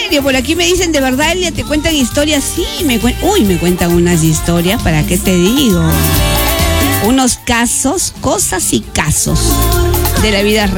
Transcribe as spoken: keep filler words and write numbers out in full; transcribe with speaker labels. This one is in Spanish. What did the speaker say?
Speaker 1: serio, por aquí me dicen, ¿de verdad, Elia, te cuentan historias? Sí, me cuentan, uy, me cuentan unas historias, ¿para qué te digo? Unos casos, cosas y casos de la vida real.